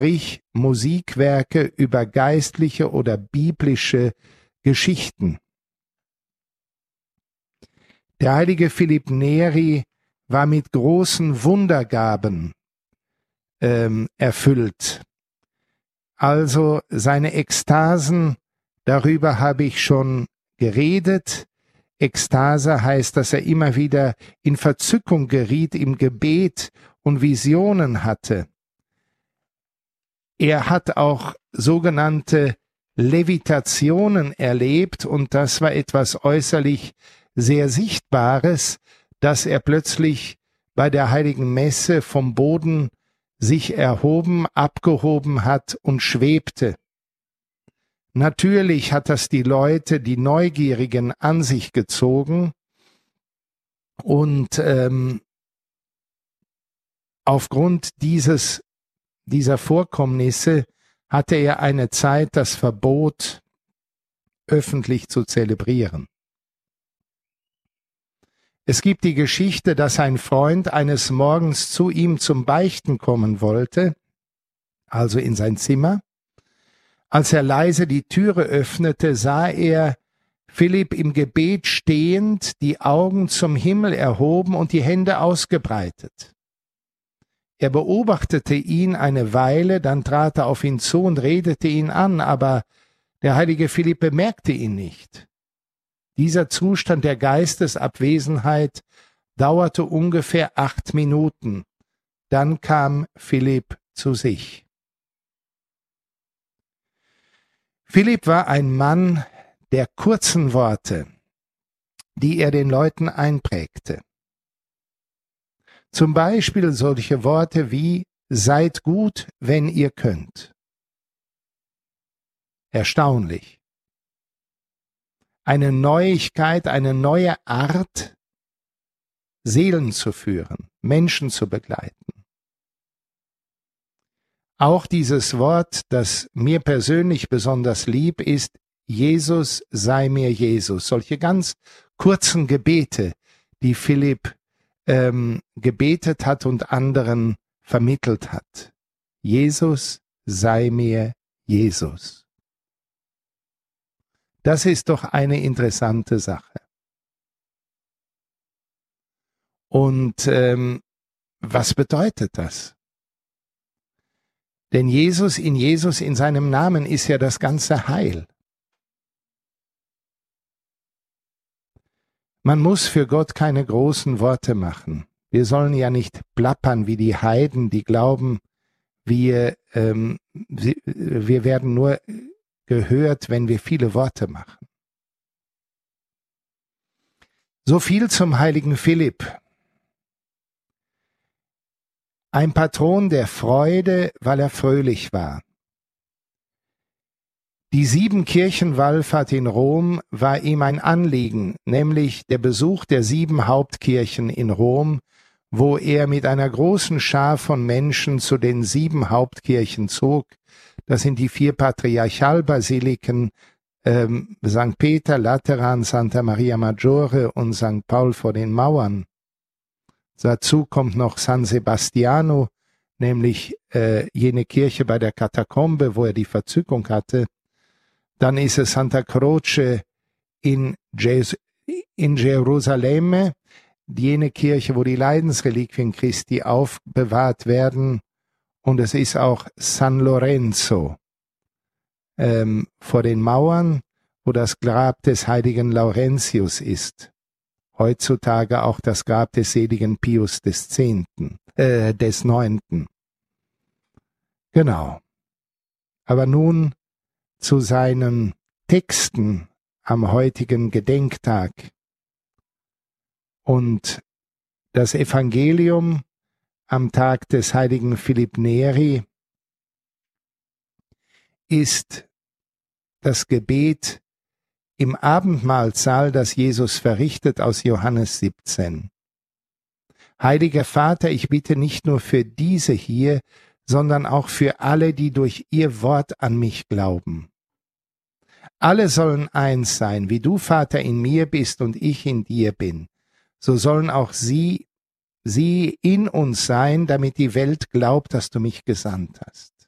sprich Musikwerke über geistliche oder biblische Geschichten. Der heilige Philipp Neri war mit großen Wundergaben erfüllt. Also seine Ekstasen, darüber habe ich schon geredet. Ekstase heißt, dass er immer wieder in Verzückung geriet im Gebet und Visionen hatte. Er hat auch sogenannte Levitationen erlebt und das war etwas äußerlich sehr Sichtbares, dass er plötzlich bei der heiligen Messe vom Boden sich erhoben, abgehoben hat und schwebte. Natürlich hat das die Leute, die Neugierigen, an sich gezogen und aufgrund dieser Vorkommnisse hatte er eine Zeit das Verbot, öffentlich zu zelebrieren. Es gibt die Geschichte, dass ein Freund eines Morgens zu ihm zum Beichten kommen wollte, also in sein Zimmer. Als er leise die Türe öffnete, sah er Philipp im Gebet stehend, die Augen zum Himmel erhoben und die Hände ausgebreitet. Er beobachtete ihn eine Weile, dann trat er auf ihn zu und redete ihn an, aber der heilige Philipp bemerkte ihn nicht. Dieser Zustand der Geistesabwesenheit dauerte ungefähr 8 Minuten. Dann kam Philipp zu sich. Philipp war ein Mann der kurzen Worte, die er den Leuten einprägte. Zum Beispiel solche Worte wie »Seid gut, wenn ihr könnt«. Erstaunlich. Eine Neuigkeit, eine neue Art, Seelen zu führen, Menschen zu begleiten. Auch dieses Wort, das mir persönlich besonders lieb ist, Jesus sei mir Jesus. Solche ganz kurzen Gebete, die Philipp gebetet hat und anderen vermittelt hat. Jesus sei mir Jesus. Das ist doch eine interessante Sache. Und was bedeutet das? Denn Jesus, in seinem Namen ist ja das ganze Heil. Man muss für Gott keine großen Worte machen. Wir sollen ja nicht plappern wie die Heiden, die glauben, wir werden nur gehört, wenn wir viele Worte machen. So viel zum heiligen Philipp. Ein Patron der Freude, weil er fröhlich war. Die 7-Kirchen-Wallfahrt in Rom war ihm ein Anliegen, nämlich der Besuch der 7 Hauptkirchen in Rom, wo er mit einer großen Schar von Menschen zu den 7 Hauptkirchen zog. Das sind die 4 Patriarchalbasiliken, St. Peter, Lateran, Santa Maria Maggiore und St. Paul vor den Mauern. Dazu kommt noch San Sebastiano, nämlich jene Kirche bei der Katakombe, wo er die Verzückung hatte. Dann ist es Santa Croce in Jerusalem, jene Kirche, wo die Leidensreliquien Christi aufbewahrt werden. Und es ist auch San Lorenzo vor den Mauern, wo das Grab des heiligen Laurentius ist. Heutzutage auch das Grab des seligen Pius des 9. Genau. Aber nun zu seinen Texten am heutigen Gedenktag. Und das Evangelium am Tag des heiligen Philipp Neri ist das Gebet im Abendmahlsaal, das Jesus verrichtet, aus Johannes 17. Heiliger Vater, ich bitte nicht nur für diese hier, sondern auch für alle, die durch ihr Wort an mich glauben. Alle sollen eins sein, wie du, Vater, in mir bist und ich in dir bin. So sollen auch sie in uns sein, damit die Welt glaubt, dass du mich gesandt hast.